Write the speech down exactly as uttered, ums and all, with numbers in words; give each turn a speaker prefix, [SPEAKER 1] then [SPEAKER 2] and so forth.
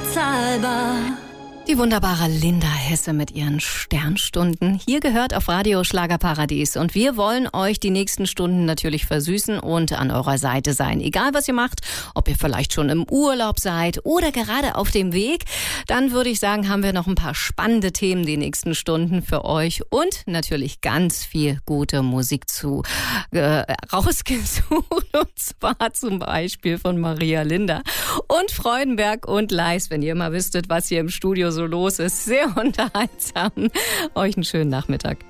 [SPEAKER 1] unbezahlbar.
[SPEAKER 2] Die wunderbare Linda Hesse mit ihren Sternstunden. Hier gehört auf Radio Schlagerparadies. Und wir wollen euch die nächsten Stunden natürlich versüßen und an eurer Seite sein. Egal, was ihr macht, ob ihr vielleicht schon im Urlaub seid oder gerade auf dem Weg, dann würde ich sagen, haben wir noch ein paar spannende Themen die nächsten Stunden für euch und natürlich ganz viel gute Musik zu äh, rausgesucht. Und zwar zum Beispiel von Maria Linder und Freudenberg und Leis, wenn ihr mal wüsstet, was hier im Studio so los ist. Sehr unterhaltsam. Euch einen schönen Nachmittag.